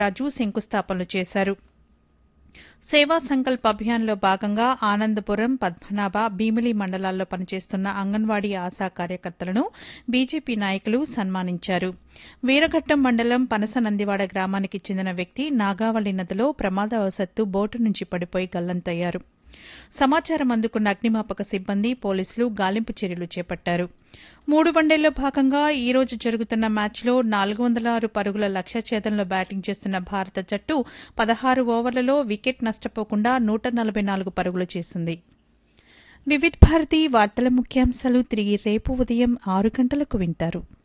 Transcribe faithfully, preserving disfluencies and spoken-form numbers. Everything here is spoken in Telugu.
రాజు శంకుస్థాపనలు చేశారు. సేవా సంకల్ప్ అభియాన్లో భాగంగా ఆనందపురం, పద్మనాభ, భీమిలి మండలాల్లో పనిచేస్తున్న అంగన్వాడీ ఆశా కార్యకర్తలను బీజేపీ నాయకులు సన్మానించారు. వీరఘట్టం మండలం పనసనందివాడ గ్రామానికి చెందిన వ్యక్తి నాగావళి నదిలో ప్రమాదవశాత్తు బోటు నుంచి పడిపోయి గల్లంతయ్యారు. సమాచారం అందుకున్న అగ్నిమాపక సిబ్బంది, పోలీసులు గాలింపు చర్యలు చేపట్టారు. మూడు వన్డేల్లో భాగంగా ఈ రోజు జరుగుతున్న మ్యాచ్లో నాలుగు వందల ఆరు పరుగుల లక్ష్య ఛేదంలో బ్యాటింగ్ చేస్తున్న భారత జట్టు పదహారు ఓవర్లలో వికెట్ నష్టపోకుండా నూట నలభై నాలుగు పరుగులు చేసింది. వివిధ్ భారతి వార్తల ముఖ్యాంశాలు తిరిగి రేపు ఉదయం ఆరు గంటలకు వింటారు.